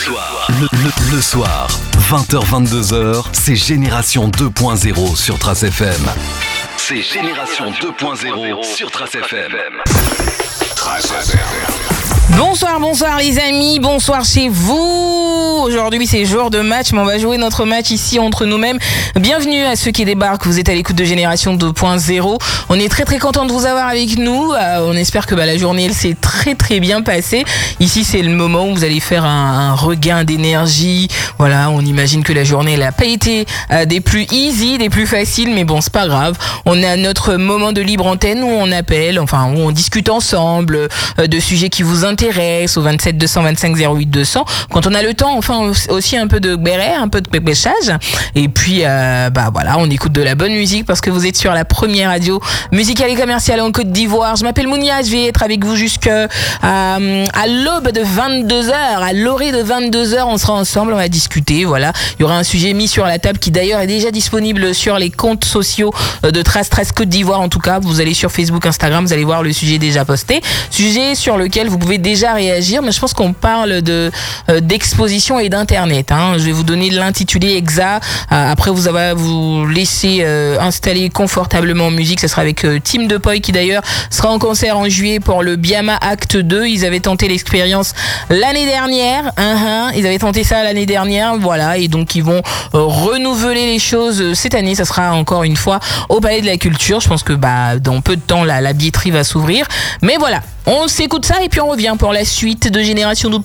Le soir, 20h-22h, c'est Génération 2.0 sur Trace FM. C'est Génération 2.0 sur Trace FM. Trace FM. Bonsoir les amis, bonsoir chez vous. Aujourd'hui c'est jour de match, mais on va jouer notre match ici entre nous-mêmes. Bienvenue à ceux qui débarquent, vous êtes à l'écoute de Génération 2.0. On est très content de vous avoir avec nous. On espère que la journée elle s'est très bien passée. Ici c'est le moment où vous allez faire un regain d'énergie. Voilà, on imagine que la journée elle a pas été des plus easy, des plus faciles, mais bon c'est pas grave. On a notre moment de libre antenne où on appelle, où on discute ensemble de sujets qui vous intéressent au 27 225 08 200 quand on a le temps, aussi un peu de béret, un peu de pépéchage, et puis voilà, on écoute de la bonne musique parce que vous êtes sur la première radio musicale et commerciale en Côte d'Ivoire. Je m'appelle Mounia, je vais être avec vous jusqu'à l'aube de 22h, à l'orée de 22h, on sera ensemble, on va discuter, voilà, il y aura un sujet mis sur la table qui d'ailleurs est déjà disponible sur les comptes sociaux de Trace Côte d'Ivoire. En tout cas, vous allez sur Facebook, Instagram, vous allez voir le sujet déjà posté, sujet sur lequel vous pouvez déjà réagir, mais je pense qu'on parle d'exposition et d'internet. Je vais vous donner l'intitulé exact. Après, vous allez vous laisser installer confortablement en musique. Ça sera avec Team de Poi qui d'ailleurs sera en concert en juillet pour le Biama Acte 2. Ils avaient tenté l'expérience l'année dernière. Ils avaient tenté ça l'année dernière. Voilà, et donc ils vont renouveler les choses cette année. Ça sera encore une fois au Palais de la Culture. Je pense que dans peu de temps la billetterie va s'ouvrir. Mais voilà. On s'écoute ça et puis on revient pour la suite de Génération 2.0.